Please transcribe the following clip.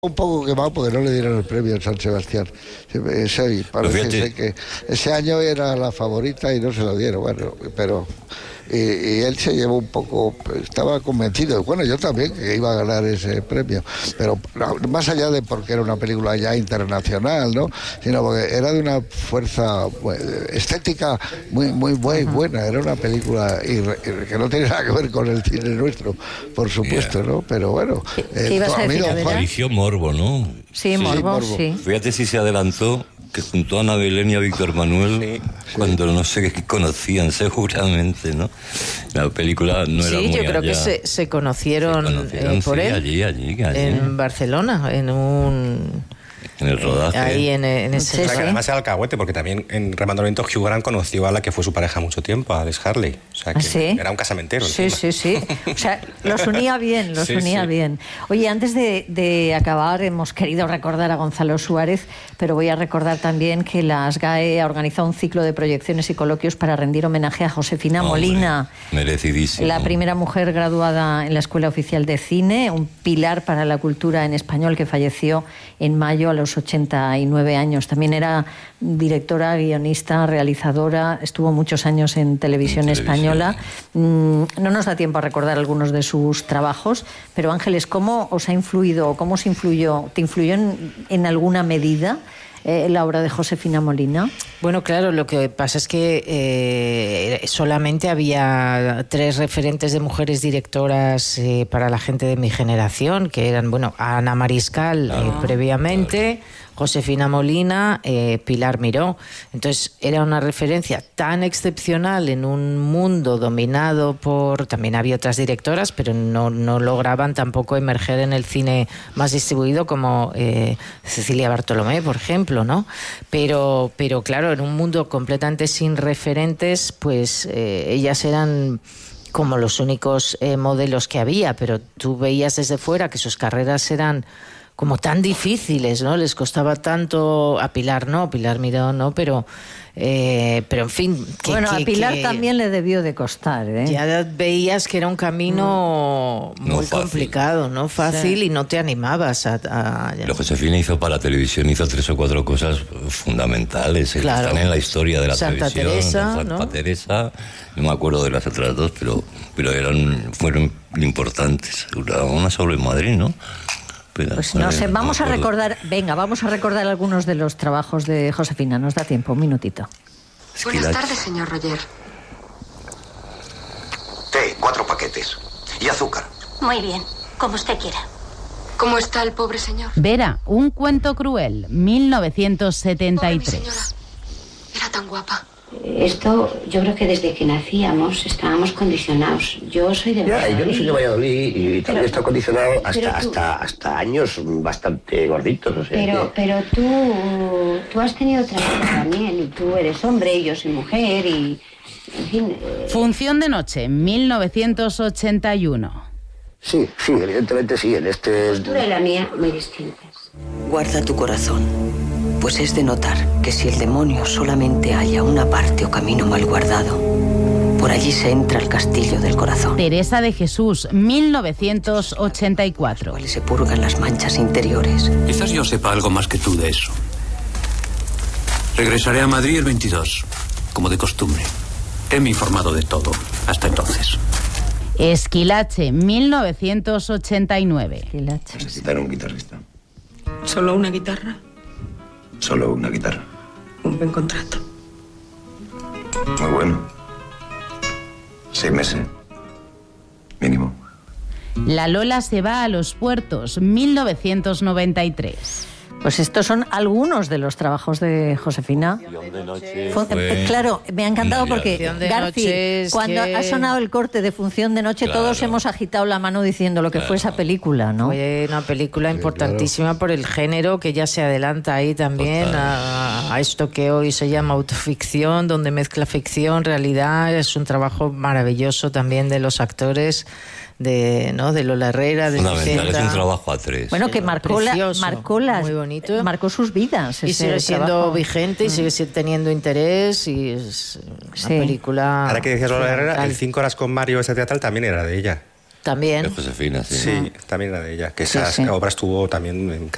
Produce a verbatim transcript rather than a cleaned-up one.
Un poco quemado porque no le dieron el premio en San Sebastián. Ese, parece ser que ese año era la favorita y no se lo dieron, bueno, pero y, y él se llevó un poco, estaba convencido, bueno, yo también, que iba a ganar ese premio, pero no, más allá de porque era una película ya internacional, ¿no? Sino porque era de una fuerza bueno, estética muy muy muy buena, era una película y, y, que no tiene nada que ver con el cine nuestro, por supuesto, ¿no? Pero bueno, ¿Qué, eh, ¿qué ibas a decir, eligió Morbo, ¿no? Sí, Morbo, sí, sí. Fíjate si se adelantó que junto a Ana Belén y a Víctor Manuel, sí, cuando sí. no sé qué conocían seguramente, ¿no? La película no era sí, muy yo creo allá. que se, se conocieron, se conocieron eh, por sí, él allí, allí, allí. en Barcelona, en un... En el rodaje. Eh, ahí en, en ese... O sea, que además era alcahuete, porque también en Remando Lento Hugh Grant conoció a la que fue su pareja mucho tiempo, a Liz Harley. O sea, que ¿Ah, sí? era un casamentero. Sí, encima. sí, sí. O sea, los unía bien, los sí, unía sí. bien. Oye, antes de, de acabar, hemos querido recordar a Gonzalo Suárez, pero voy a recordar también que la ASGAE ha organizado un ciclo de proyecciones y coloquios para rendir homenaje a Josefina Hombre, Molina. Merecidísimo. La primera mujer graduada en la Escuela Oficial de Cine, un pilar para la cultura en español que falleció en mayo a los ochenta y nueve años. También era directora, guionista, realizadora, estuvo muchos años en televisión, en televisión. española. No nos da tiempo a recordar algunos de sus trabajos, pero Ángeles, ¿cómo os ha influido, cómo os influyó, te influyó en, en alguna medida eh, la obra de Josefina Molina? Bueno, claro, lo que pasa es que eh, solamente había tres referentes de mujeres directoras eh, para la gente de mi generación, que eran, bueno, Ana Mariscal claro, eh, previamente, claro. Josefina Molina, eh, Pilar Miró. Entonces era una referencia tan excepcional en un mundo dominado por... También había otras directoras, pero no, no lograban tampoco emerger en el cine más distribuido como eh, Cecilia Bartolomé, por ejemplo, ¿no? Pero, pero claro, en un mundo completamente sin referentes, pues eh, ellas eran como los únicos eh, modelos que había, pero tú veías desde fuera que sus carreras eran como tan difíciles, ¿no? Les costaba tanto, a Pilar no, Pilar Miró no, pero eh, pero en fin... Que, bueno, que, a Pilar que también le debió de costar, ¿eh? Ya veías que era un camino no muy fácil. complicado, no fácil, sí. Y no te animabas a... a Pero Josefina hizo para la televisión, hizo tres o cuatro cosas fundamentales, claro. Están en la historia de la Santa televisión. Teresa, Santa ¿no? Teresa, no me acuerdo de las otras dos, pero, pero eran, fueron importantes. Una solo en Madrid, ¿no? Pero, pues no sé, vamos no a recordar, venga, vamos a recordar algunos de los trabajos de Josefina. Nos da tiempo, un minutito. Buenas tardes, señor Roger. Té, cuatro paquetes. Y azúcar. Muy bien, como usted quiera. ¿Cómo está el pobre señor? Vera, un cuento cruel, mil novecientos setenta y tres. Pobre mi señora. Era tan guapa. Esto, yo creo que desde que nacíamos estábamos condicionados. Yo soy de Valladolid. Ya, yo no soy de Valladolid y también he estado condicionado hasta, tú, hasta, hasta años bastante gorditos. O sea, pero, que... pero tú, tú has tenido trabajo también y tú eres hombre y yo soy mujer y... En fin, eh... Función de noche, mil novecientos ochenta y uno. Sí, sí, evidentemente sí. En este... La postura y la mía muy distintas. Guarda tu corazón, pues es de notar que si el demonio solamente halla una parte o camino mal guardado, por allí se entra al castillo del corazón. Teresa de Jesús, mil novecientos ochenta y cuatro. Cuales se purgan las manchas interiores. Quizás yo sepa algo más que tú de eso. Regresaré a Madrid el veintidós, como de costumbre. Heme informado de todo, hasta entonces. Esquilache, mil novecientos ochenta y nueve. Esquilache. Necesitar un guitarrista. ¿Solo una guitarra? Solo una guitarra. Un buen contrato. Muy bueno. Seis meses. Mínimo. La Lola se va a los puertos, mil novecientos noventa y tres. Pues estos son algunos de los trabajos de Josefina. De noche Fue, fue... Claro, me ha encantado porque, Garci, cuando que... ha sonado el corte de Función de Noche, claro, todos hemos agitado la mano diciendo lo que claro. fue esa película, ¿no? Fue una película sí, importantísima claro. por el género que ya se adelanta ahí también a, a esto que hoy se llama autoficción, donde mezcla ficción, realidad. Es un trabajo maravilloso también de los actores. De, ¿no? de Lola Herrera, de Fundamental, es un trabajo a tres. Bueno, que marcó, la, marcó, las, muy bonito. marcó sus vidas. Y sigue siendo trabajo. vigente y mm. sigue teniendo interés y es una sí. película... Ahora que decías Lola Herrera, el Cinco horas con Mario, ese teatral, también era de ella. También. De Josefina, sí. Sí, también era de ella. Que sí, esa sí. obra estuvo también en